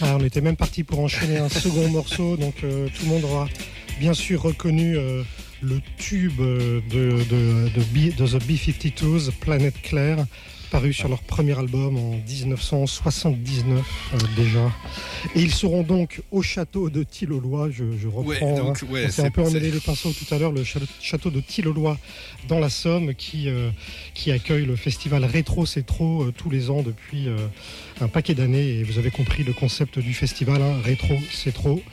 Ah, on était même parti pour enchaîner un second morceau, donc tout le monde aura bien sûr reconnu le tube de The B-52s, Planète Claire, paru sur leur premier album en 1979 déjà. Et ils seront donc au château de Tilloloy, je reprends, on s'est un peu emmêlé les pinceaux tout à l'heure, le château de Tilloloy dans la Somme qui accueille le festival Rétro C'est Trop tous les ans depuis un paquet d'années, et vous avez compris le concept du festival, hein, Rétro C'est Trop.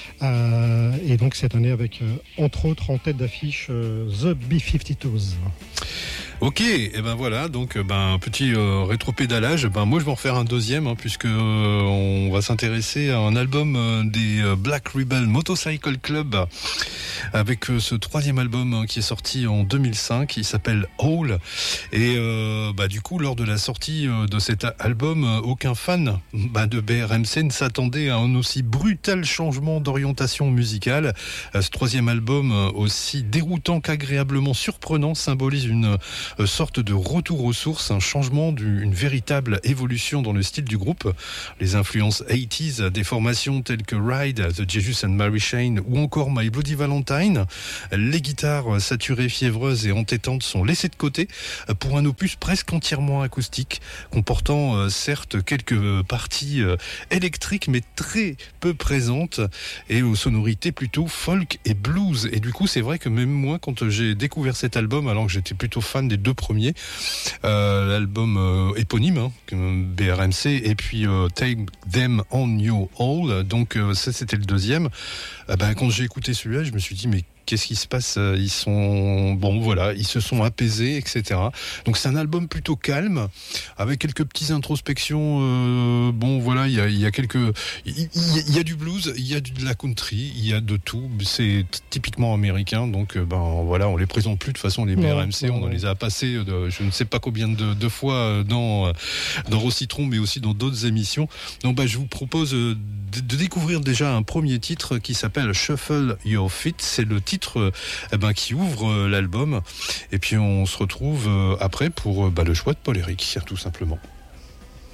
Et donc cette année avec entre autres en tête d'affiche The B-52s. Ok, et ben voilà, donc un petit rétro-pédalage. Moi je vais en faire un deuxième, hein, puisque on va s'intéresser à un album des Black Rebel Motorcycle Club, avec ce troisième album qui est sorti en 2005, il s'appelle Hole. Et du coup, lors de la sortie de cet album, aucun fan de BRMC ne s'attendait à un aussi brutal changement d'orientation musicale. Ce troisième album, aussi déroutant qu'agréablement surprenant, symbolise une sorte de retour aux sources, un changement, une véritable évolution dans le style du groupe. Les influences 80s des formations telles que Ride, The Jesus and Mary Chain ou encore My Bloody Valentine, les guitares saturées, fiévreuses et entêtantes sont laissées de côté pour un opus presque entièrement acoustique, comportant certes quelques parties électriques mais très peu présentes et aux sonorités plutôt folk et blues. Et du coup, c'est vrai que même moi, quand j'ai découvert cet album, alors que j'étais plutôt fan des deux premiers, l'album éponyme, hein, BRMC, et puis Take Them On You All, donc ça c'était le deuxième. Quand j'ai écouté celui-là, je me suis dit mais qu'est-ce qui se passe ? Ils se sont apaisés, etc. Donc c'est un album plutôt calme, avec quelques petites introspections. Il y a du blues, il y a de la country, il y a de tout. C'est typiquement américain, donc on les présente plus de toute façon les BRMC. On les a passés, je ne sais pas combien de fois dans Rocitron, mais aussi dans d'autres émissions. Donc je vous propose de découvrir déjà un premier titre qui s'appelle Shuffle Your Feet. C'est le titre qui ouvre l'album, et puis on se retrouve après pour le choix de Paul Eric, tout simplement.